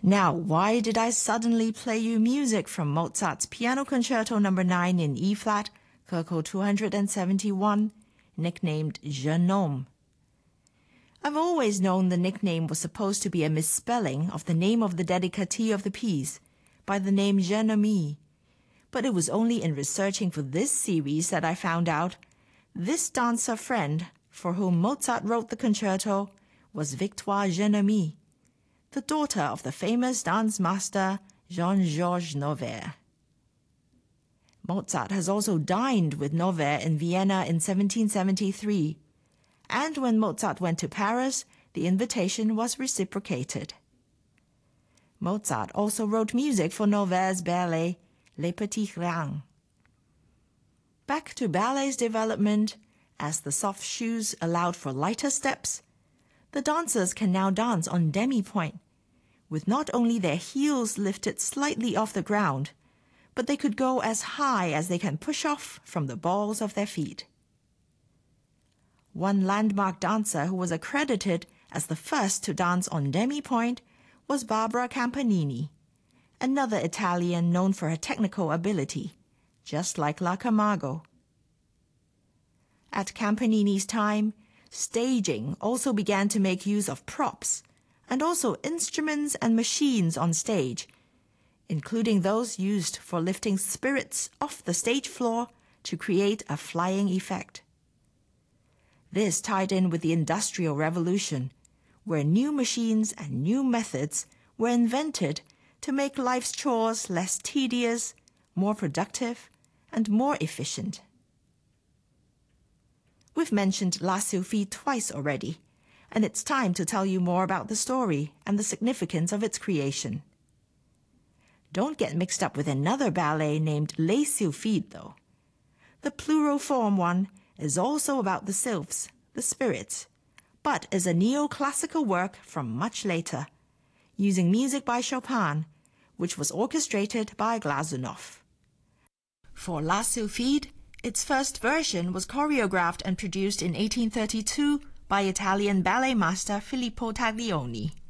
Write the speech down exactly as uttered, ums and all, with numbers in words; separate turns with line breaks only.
Now, why did I suddenly play you music from Mozart's Piano Concerto number nine in E-flat, K K two hundred seventy-one, nicknamed Jeune Homme? I've always known the nickname was supposed to be a misspelling of the name of the dedicatee of the piece, by the name Jeune Ami, but it was only in researching for this series that I found out this dancer friend for whom Mozart wrote the concerto was Victoire Jeune Ami, the daughter of the famous dance master Jean-Georges Noverre. Mozart has also dined with Noverre in Vienna in seventeen seventy-three, and when Mozart went to Paris, the invitation was reciprocated. Mozart also wrote music for Noverre's ballet, Les Petits Riens. Back to ballet's development, as the soft shoes allowed for lighter steps, the dancers can now dance on demi-pointe, with not only their heels lifted slightly off the ground, but they could go as high as they can push off from the balls of their feet. One landmark dancer who was accredited as the first to dance on demi-pointe was Barbara Campanini, another Italian known for her technical ability, just like La Camargo. At Campanini's time, staging also began to make use of props, and also instruments and machines on stage, including those used for lifting spirits off the stage floor to create a flying effect. This tied in with the Industrial Revolution, where new machines and new methods were invented to make life's chores less tedious, more productive, and more efficient. We've mentioned La Sylphide twice already, and it's time to tell you more about the story and the significance of its creation. Don't get mixed up with another ballet named Les Sylphides, though. The plural form one is also about the sylphs, the spirits, but is a neoclassical work from much later, using music by Chopin, which was orchestrated by Glazunov. For La Sylphide, its first version was choreographed and produced in eighteen thirty-two by Italian ballet master Filippo Taglioni.